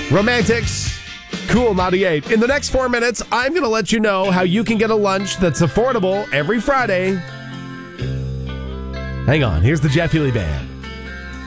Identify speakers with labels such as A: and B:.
A: Romantics, Cool 98. In the next 4 minutes, I'm going to let you know how you can get a lunch that's affordable every Friday. Hang on, here's the Jeff Healey Band.